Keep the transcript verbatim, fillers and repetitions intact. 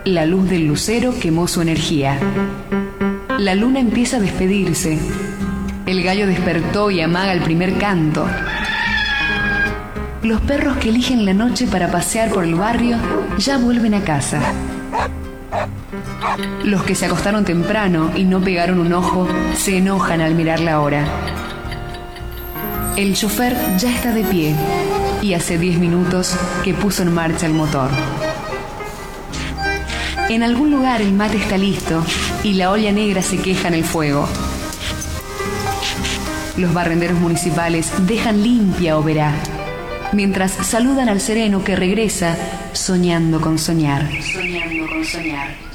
La luz del lucero quemó su energía. La luna empieza a despedirse. El gallo despertó y amaga el primer canto. Los perros que eligen la noche para pasear por el barrio ya vuelven a casa. Los que se acostaron temprano y no pegaron un ojo se enojan al mirar la hora. El chofer ya está de pie y hace diez minutos que puso en marcha el motor. En algún lugar el mate está listo y la olla negra se queja en el fuego. Los barrenderos municipales dejan limpia Oberá, mientras saludan al sereno que regresa soñando con soñar. Soñando con soñar.